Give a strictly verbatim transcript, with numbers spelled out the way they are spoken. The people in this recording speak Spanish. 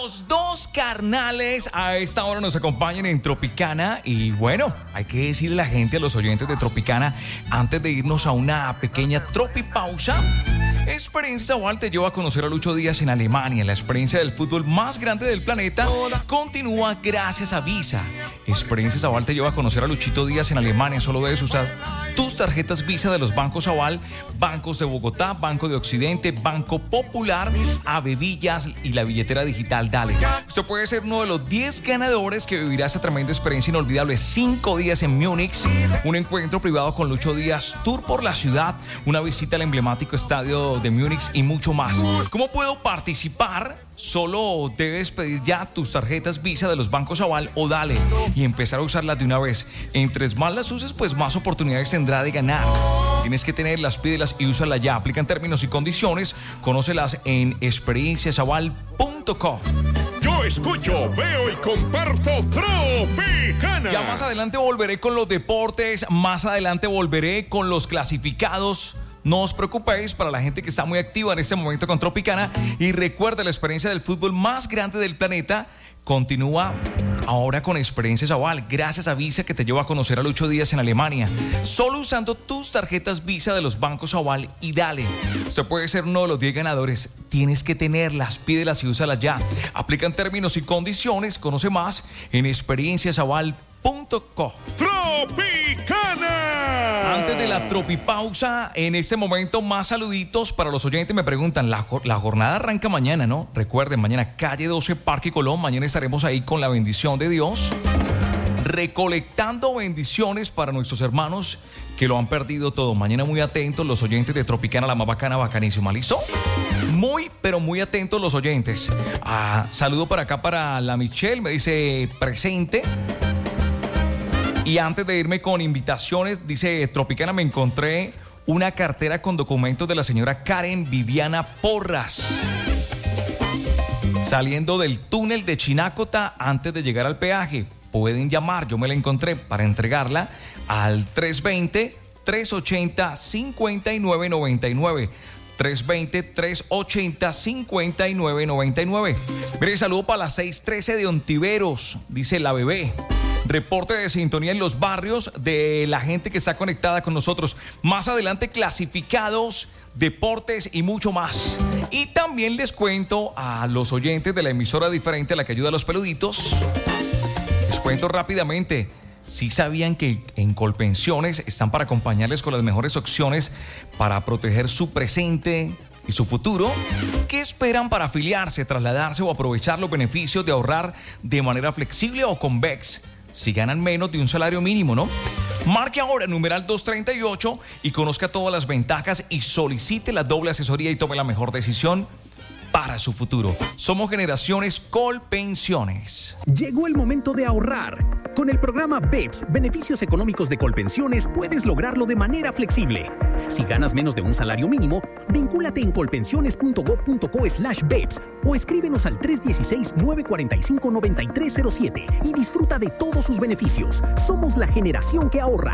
Los dos carnales a esta hora nos acompañan en Tropicana y bueno, hay que decirle a la gente, a los oyentes de Tropicana, antes de irnos a una pequeña tropipausa, Experiencia Zaval te lleva a conocer a Lucho Díaz en Alemania. La experiencia del fútbol más grande del planeta continúa gracias a Visa. Experiencia Zaval te lleva a conocer a Luchito Díaz en Alemania. Solo debes usar tus tarjetas Visa de los bancos Zaval, Bancos de Bogotá, Banco de Occidente, Banco Popular, Avevillas y la billetera digital Dale. Usted puede ser uno de los diez ganadores que vivirá esta tremenda experiencia inolvidable. Cinco días en Múnich, un encuentro privado con Lucho Díaz, tour por la ciudad, una visita al emblemático estadio de Múnich y mucho más. ¿Cómo puedo participar? Solo debes pedir ya tus tarjetas Visa de los bancos Zaval o Dale y empezar a usarlas de una vez. Entre más las uses, pues más oportunidades tendrá de ganar. Tienes que tenerlas, pídelas y úsalas ya. Aplican términos y condiciones. Conócelas en experiencia zaval punto com. Yo escucho, veo y comparto Tropicana. Ya más adelante volveré con los deportes. Más adelante volveré con los clasificados. No os preocupéis, para la gente que está muy activa en este momento con Tropicana. Y recuerda, la experiencia del fútbol más grande del planeta continúa ahora con Experiencia Zaval, gracias a Visa, que te lleva a conocer a Lucho Díaz en Alemania. Solo usando tus tarjetas Visa de los bancos Zaval y Dale. Usted puede ser uno de los diez ganadores. Tienes que tenerlas, pídelas y úsalas ya. Aplican términos y condiciones. Conoce más en experiencia zaval punto com. Tropicana. Antes de la tropipausa, en este momento más saluditos para los oyentes. Me preguntan, la, la jornada arranca mañana, ¿no? Recuerden, mañana calle doce, Parque Colón. Mañana estaremos ahí con la bendición de Dios, recolectando bendiciones para nuestros hermanos que lo han perdido todo. Mañana muy atentos los oyentes de Tropicana, la más bacana, bacanísima. ¿Listo? Muy, pero muy atentos los oyentes. Ah, saludo para acá para la Michelle, me dice presente. Y antes de irme con invitaciones, dice Tropicana, me encontré una cartera con documentos de la señora Karen Viviana Porras, saliendo del túnel de Chinacota antes de llegar al peaje. Pueden llamar, yo me la encontré, para entregarla al tres dos cero, tres ocho cero, cinco nueve nueve nueve. tres dos cero, tres ocho cero, cinco nueve nueve nueve. Mire, saludo para las seis trece de Ontiveros, dice la bebé. Reporte de sintonía en los barrios de la gente que está conectada con nosotros. Más adelante, clasificados, deportes y mucho más. Y también les cuento a los oyentes de la emisora diferente a la que ayuda a los peluditos. Les cuento rápidamente. ¿Sí sabían que en Colpensiones están para acompañarles con las mejores opciones para proteger su presente y su futuro? ¿Qué esperan para afiliarse, trasladarse o aprovechar los beneficios de ahorrar de manera flexible o con Vex? Si ganan menos de un salario mínimo, ¿no? Marque ahora numeral doscientos treinta y ocho y conozca todas las ventajas y solicite la doble asesoría y tome la mejor decisión para su futuro. Somos Generaciones Colpensiones. Llegó el momento de ahorrar. Con el programa B E P S, Beneficios Económicos de Colpensiones, puedes lograrlo de manera flexible. Si ganas menos de un salario mínimo, vincúlate en colpensiones punto gob punto co slash B E P S o escríbenos al tres uno seis, nueve cuatro cinco, nueve tres cero siete y disfruta de todos sus beneficios. Somos la generación que ahorra.